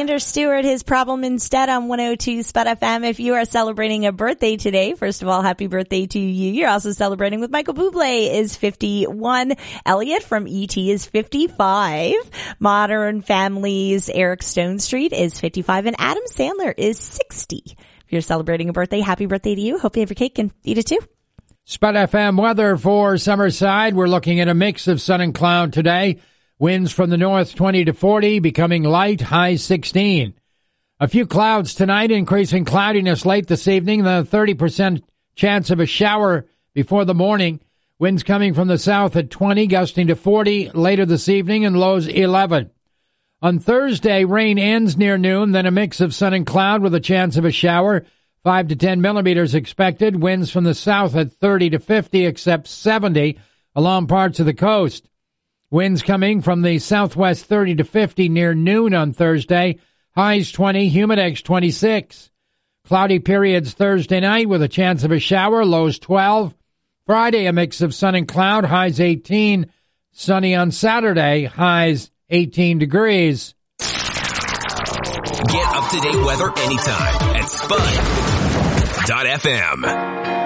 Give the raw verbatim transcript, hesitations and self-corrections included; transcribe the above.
Xander Stewart, his problem instead on one oh two Spud F M. If you are celebrating a birthday today, first of all, happy birthday to you. You're also celebrating with Michael Bublé is fifty-one. Elliot from E T is fifty-five. Modern Family's Eric Stone Street is fifty-five. And Adam Sandler is sixty. If you're celebrating a birthday, happy birthday to you. Hope you have your cake and eat it too. Spud F M weather for Summerside. We're looking at a mix of sun and cloud today. Winds from the north twenty to forty, becoming light, high sixteen. A few clouds tonight, increasing cloudiness late this evening, the thirty percent chance of a shower before the morning. Winds coming from the south at twenty, gusting to forty later this evening, and lows eleven. On Thursday, rain ends near noon, then a mix of sun and cloud with a chance of a shower. five to ten millimeters expected. Winds from the south at thirty to fifty, except seventy along parts of the coast. Winds coming from the southwest thirty to fifty near noon on Thursday. Highs twenty, humidex twenty-six. Cloudy periods Thursday night with a chance of a shower, lows twelve. Friday, a mix of sun and cloud, highs eighteen. Sunny on Saturday, highs eighteen degrees. Get up-to-date weather anytime at Spud dot F M.